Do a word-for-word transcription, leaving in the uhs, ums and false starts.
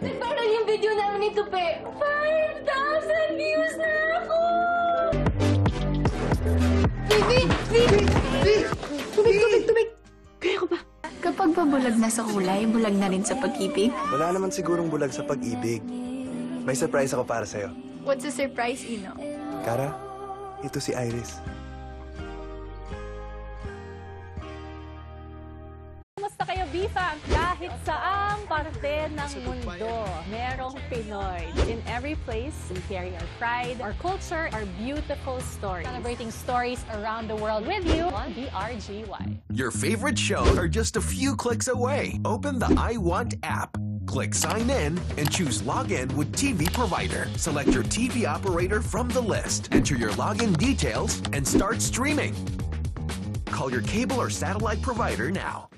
Nag-viral yung video namin ni Tupe. five thousand views na ako! Vivi! Vivi! Vivi! Tubig, tubig, tubig! Kaya ko ba? Kapag pabulag na sa kulay, bulag na rin sa pag-ibig. Wala naman sigurong bulag sa pag-ibig. May surprise ako para sa'yo. What's the surprise, Ino? Kara, ito si Iris. Kumusta kayo, B-Fam? Kahit saang parte ng mundo, merong Pinoy. In every place, we carry our pride, our culture, our beautiful stories. Celebrating stories around the world with you on B R G Y. Your favorite shows are just a few clicks away. Open the I Want app. Click Sign In and choose Login with T V Provider. Select your T V operator from the list. Enter your login details and start streaming. Call your cable or satellite provider now.